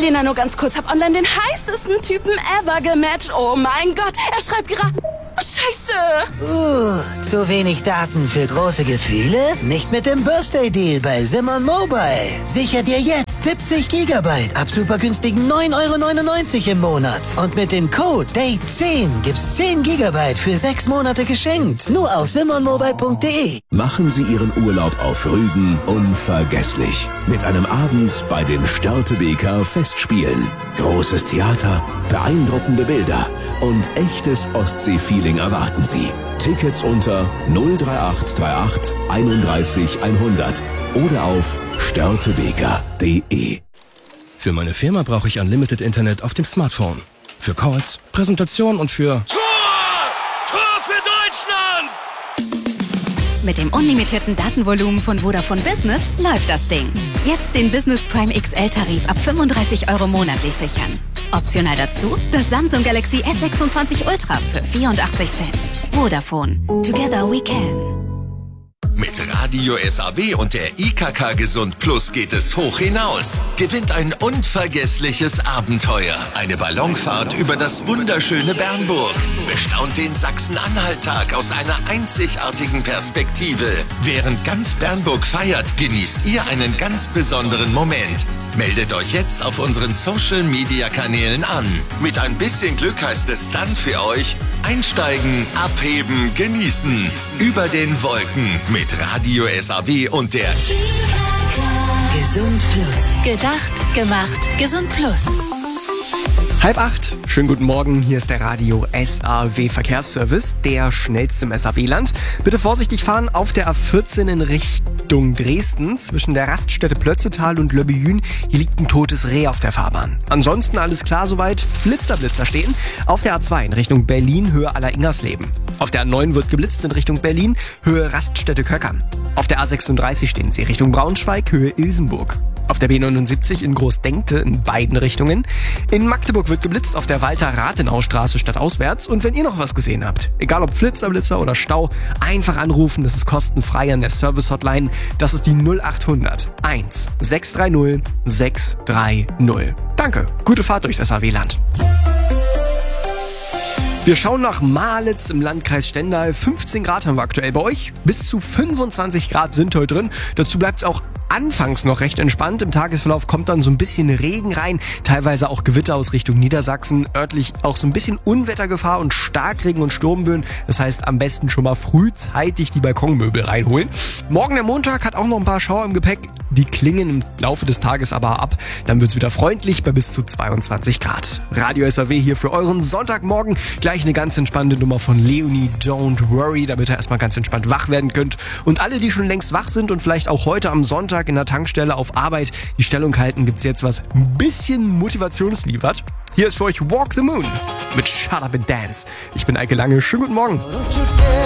Lena, nur ganz kurz. Hab online den heißesten Typen ever gematcht. Oh mein Gott, er schreibt gerade... Scheiße! Zu wenig Daten für große Gefühle? Nicht mit dem Birthday Deal bei Simon Mobile. Sicher dir jetzt 70 Gigabyte ab super günstigen 9,99 € im Monat. Und mit dem Code DATE10 gibt's 10 Gigabyte für 6 Monate geschenkt. Nur auf simonmobile.de. Machen Sie Ihren Urlaub auf Rügen unvergesslich. Mit einem Abend bei den Störtebeker Festspielen. Großes Theater, beeindruckende Bilder und echtes Ostsee-Feeling erwarten Sie. Tickets unter 03838 31 100 oder auf störtebeker.de. Für meine Firma brauche ich Unlimited Internet auf dem Smartphone. Für Calls, Präsentation und für... Tor für Deutschland! Mit dem unlimitierten Datenvolumen von Vodafone Business läuft das Ding. Jetzt den Business Prime XL-Tarif ab 35 € monatlich sichern. Optional dazu das Samsung Galaxy S26 Ultra für 84 Cent. Vodafone. Together we can. Mit Radio SAW und der IKK Gesund Plus geht es hoch hinaus. Gewinnt ein unvergessliches Abenteuer. Eine Ballonfahrt über das wunderschöne Bernburg. Bestaunt den Sachsen-Anhalt-Tag aus einer einzigartigen Perspektive. Während ganz Bernburg feiert, genießt ihr einen ganz besonderen Moment. Meldet euch jetzt auf unseren Social-Media-Kanälen an. Mit ein bisschen Glück heißt es dann für euch: einsteigen, abheben, genießen. Über den Wolken mit Radio SAW und der Gesund Plus. Gedacht, gemacht, Gesund Plus. 7:30, schönen guten Morgen, hier ist der Radio SAW Verkehrsservice, der schnellste im SAW-Land. Bitte vorsichtig fahren auf der A14 in Richtung Dresden, zwischen der Raststätte Plötzetal und Löbbejün. Hier liegt ein totes Reh auf der Fahrbahn. Ansonsten alles klar soweit, Flitzer stehen. Auf der A2 in Richtung Berlin, Höhe Aller-Ingersleben. Auf der A9 wird geblitzt in Richtung Berlin, Höhe Raststätte Köckern. Auf der A36 stehen Sie Richtung Braunschweig, Höhe Ilsenburg. Auf der B79 in Großdenkte in beiden Richtungen. In Magdeburg wird geblitzt auf der Walter-Rathenau-Straße stadtauswärts. Und wenn ihr noch was gesehen habt, egal ob Blitzer oder Stau, einfach anrufen. Das ist kostenfrei an der Service-Hotline. Das ist die 0800 1 630 630. Danke, gute Fahrt durchs SAW-Land. Wir schauen nach Malitz im Landkreis Stendal. 15 Grad haben wir aktuell bei euch. Bis zu 25 Grad sind heute drin. Dazu bleibt es auch anfangs noch recht entspannt. Im Tagesverlauf kommt dann so ein bisschen Regen rein, teilweise auch Gewitter aus Richtung Niedersachsen. Örtlich auch so ein bisschen Unwettergefahr und Starkregen und Sturmböen. Das heißt, am besten schon mal frühzeitig die Balkonmöbel reinholen. Morgen der Montag hat auch noch ein paar Schauer im Gepäck. Die klingen im Laufe des Tages aber ab. Dann wird es wieder freundlich bei bis zu 22 Grad. Radio SAW hier für euren Sonntagmorgen. Gleich eine ganz entspannte Nummer von Leonie, Don't Worry, damit ihr erstmal ganz entspannt wach werden könnt. Und alle, die schon längst wach sind und vielleicht auch heute am Sonntag in der Tankstelle auf Arbeit die Stellung halten, gibt's jetzt was ein bisschen Motivationsliefert. Hier ist für euch Walk the Moon mit Shut Up and Dance. Ich bin Eike Lange. Schönen guten Morgen.